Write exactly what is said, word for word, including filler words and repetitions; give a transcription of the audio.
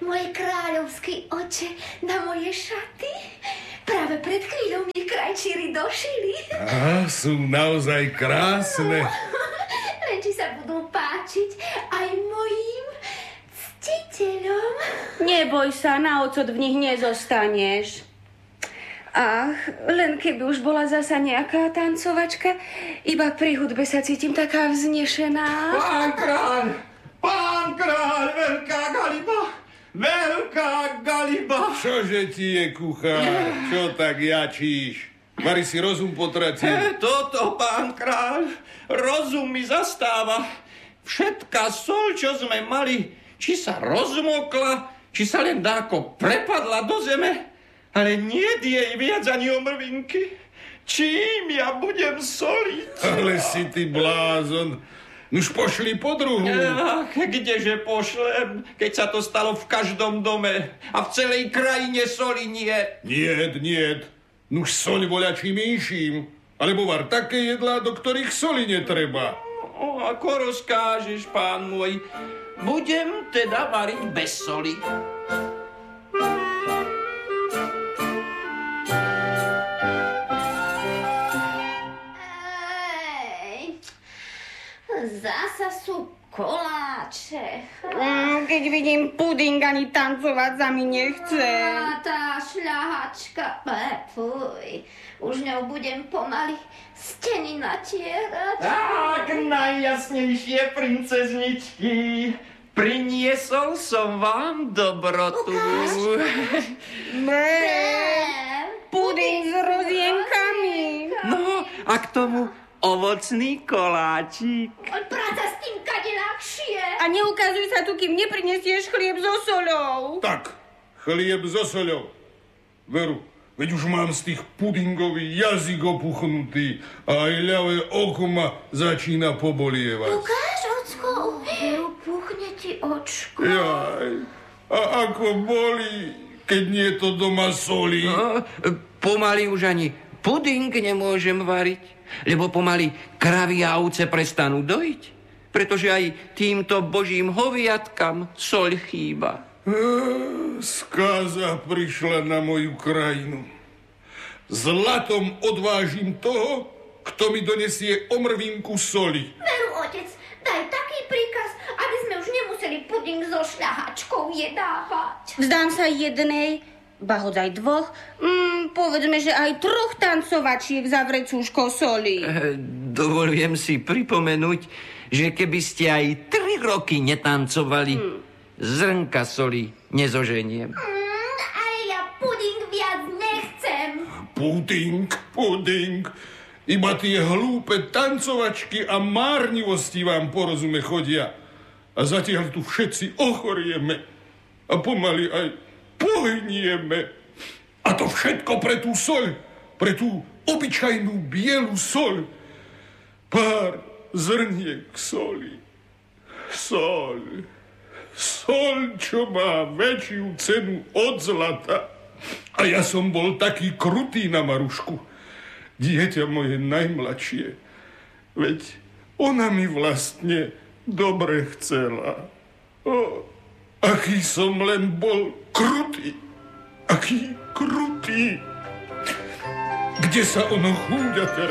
môj kráľovský oče, na moje šaty? Práve pred chvíľou mi krajčíri došili. Á, sú naozaj krásne. Len či sa budú páčiť aj mojim ctiteľom. Neboj sa, na ocot v nich nezostaneš. Ach, len keby už bola zasa nejaká tancovačka, iba pri hudbe sa cítim taká vznešená. Pán kráľ, pán kráľ, veľká galiba, veľká galiba. Čože ti je, kuchár? Čo tak jačíš? Vari si rozum potratil. E, toto, pán kráľ, rozum mi zastáva. Všetká soľ, čo sme mali, či sa rozmokla, či sa len dáko prepadla do zeme, ale nie jej viac ani omrvinky. Čím ja budem soliť? Ale si ty blázon. Už pošli po druhu. Ach, kdeže pošlem, keď sa to stalo v každom dome a v celej krajine soli nie. Niet, niet. Nuž soľ voľačím inším. Alebo var také jedlá, do ktorých soli netreba. O, ako rozkážeš, pán môj. Budem teda variť bez soli. Zasa sú koláče. Mm, keď vidím puding, ani tancovať sa mi nechce. A tá šľahačka, fuj, už ňou budem pomaly steny natierať. Tak, najjasnejšie princezničky, priniesol som vám dobrotu. Bé, puding s rozienkami. No, a k tomu ovocný koláčik. Práca s tým kade ľahšie. A neukazuj sa tu, kým neprinesieš chlieb so soľou. Tak, chlieb so soľou. Veru, veď už mám z tých pudingový jazyk opuchnutý a aj ľavé oko ma začína pobolievať. Ukáž, ocko, Veru, puchne ti očko. Jaj, a ako boli, keď nie to doma soli. No, pomaly už ani puding nemôžem variť, lebo pomaly kravy a ovce prestanú dojiť, pretože aj týmto božím hoviatkam soľ chýba. Skáza prišla na moju krajinu. Zlatom odvážim toho, kto mi donesie omrvinku soli. Veru, otec, daj taký príkaz, aby sme už nemuseli puding so šľahačkou jedávať. Vzdám sa jednej, ba hoď dvoch, mm, povedzme, že aj troch tancovačiek za vrecúško soli. E, dovolujem si pripomenúť, že keby ste aj tri roky netancovali, hmm. zrnka soli nezoženiem. Mm, ale ja puding viac nechcem. Puding, puding. Iba tie hlúpe tancovačky a márnivosti vám porozume chodia. A zatiaľ tu všetci ochorieme. A pomaly aj pohynieme. A to všetko pre tú soľ. Pre tú obyčajnú bielu soľ. Pár zrniek soli. Soľ. Soľ, čo má väčšiu cenu od zlata. A ja som bol taký krutý na Marušku. Dieťa moje najmladšie. Veď ona mi vlastne dobre chcela. O, aký som len bol krutý. Aký krutý. Kde sa ono chúďa teraz?